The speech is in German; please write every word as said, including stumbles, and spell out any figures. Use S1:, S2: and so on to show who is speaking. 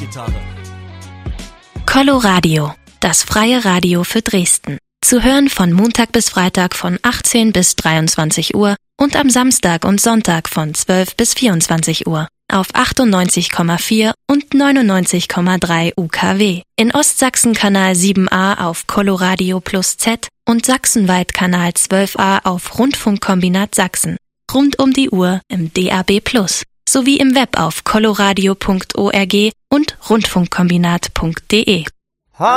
S1: Gitarre.
S2: Coloradio, das freie Radio für Dresden. Zu hören von Montag bis Freitag von achtzehn bis dreiundzwanzig Uhr und am Samstag und Sonntag von zwölf bis vierundzwanzig Uhr auf achtundneunzig Komma vier und neunundneunzig Komma drei U K W. In Ostsachsen Kanal sieben a auf Coloradio Plus Z und sachsenweit Kanal zwölf a auf Rundfunkkombinat Sachsen. Rund um die Uhr im D A B Plus sowie im Web auf coloradio punkt org und rundfunkkombinat punkt de.